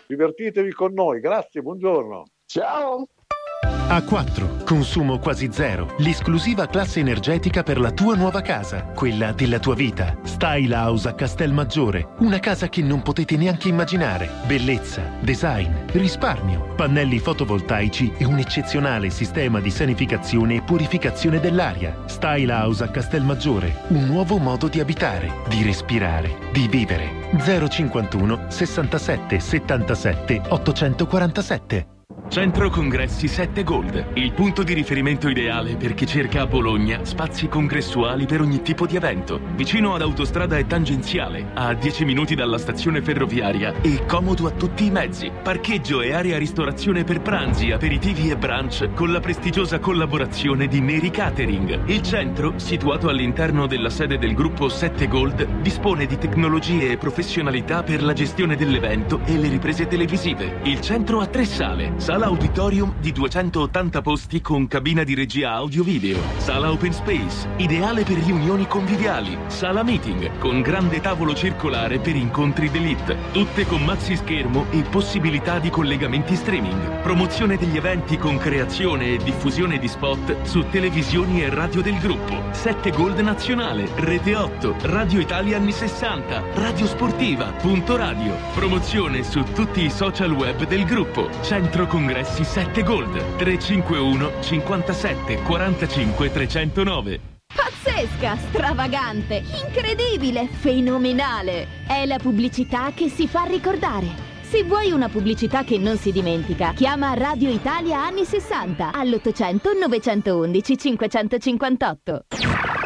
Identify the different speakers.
Speaker 1: Divertitevi con noi, grazie, buongiorno.
Speaker 2: Ciao.
Speaker 3: A4, consumo quasi zero, l'esclusiva classe energetica per la tua nuova casa, quella della tua vita. Style House a Castelmaggiore, una casa che non potete neanche immaginare. Bellezza, design, risparmio, pannelli fotovoltaici e un eccezionale sistema di sanificazione e purificazione dell'aria. Style House a Castelmaggiore, un nuovo modo di abitare, di respirare, di vivere. 051 67 77 847.
Speaker 4: Centro Congressi 7 Gold, il punto di riferimento ideale per chi cerca a Bologna spazi congressuali per ogni tipo di evento. Vicino ad autostrada e tangenziale, a 10 minuti dalla stazione ferroviaria e comodo a tutti i mezzi. Parcheggio e area ristorazione per pranzi, aperitivi e brunch con la prestigiosa collaborazione di Neri Catering. Il centro, situato all'interno della sede del gruppo 7 Gold, dispone di tecnologie e professionalità per la gestione dell'evento e le riprese televisive. Il centro ha 3 sale. Sala auditorium di 280 posti con cabina di regia audio-video. Sala open space, ideale per riunioni conviviali. Sala meeting, con grande tavolo circolare per incontri d'élite. Tutte con maxi schermo e possibilità di collegamenti streaming. Promozione degli eventi con creazione e diffusione di spot su televisioni e radio del gruppo. 7 Gold Nazionale, Rete 8, Radio Italia anni 60, Radio Sportiva, Punto Radio. Promozione su tutti i social web del gruppo. Centro Congressi 7 Gold, 351 57 45 309.
Speaker 5: Pazzesca, stravagante, incredibile, fenomenale! È la pubblicità che si fa ricordare. Se vuoi una pubblicità che non si dimentica, chiama Radio Italia anni 60 all'800 911 558.